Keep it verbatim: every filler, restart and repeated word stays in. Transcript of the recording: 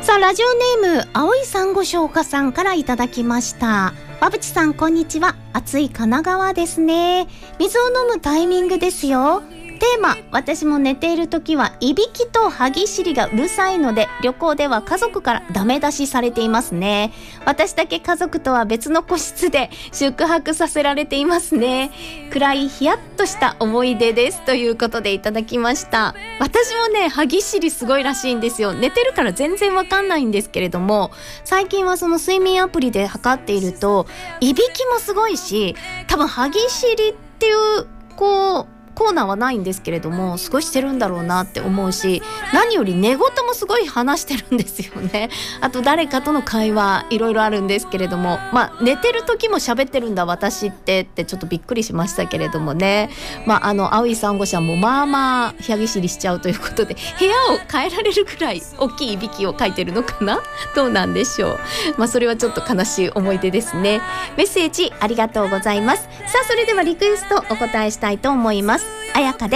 さあ、ラジオネーム青い珊瑚礁花さんからいただきました。馬淵さん、こんにちは。暑い神奈川ですね。水を飲むタイミングですよ。テーマ、私も寝ている時はいびきと歯ぎしりがうるさいので、旅行では家族からダメ出しされていますね。私だけ家族とは別の個室で宿泊させられていますね。暗いヒヤッとした思い出です、ということでいただきました。私もね、歯ぎしりすごいらしいんですよ。寝てるから全然わかんないんですけれども、最近はその睡眠アプリで測っていると、いびきもすごいし、多分歯ぎしりっていうこうコーナーはないんですけれども、すごいしてるんだろうなって思うし、何より寝言もすごい話してるんですよね。あと誰かとの会話いろいろあるんですけれども、まあ寝てる時も喋ってるんだ私ってってちょっとびっくりしましたけれどもね。まああの青い珊瑚礁もまあまあ歯ぎしりしちゃうということで、部屋を変えられるくらい大きいいびきをかいてるのかな、どうなんでしょう。まあそれはちょっと悲しい思い出ですね。メッセージありがとうございます。さあ、それではリクエストお答えしたいと思います。あやかで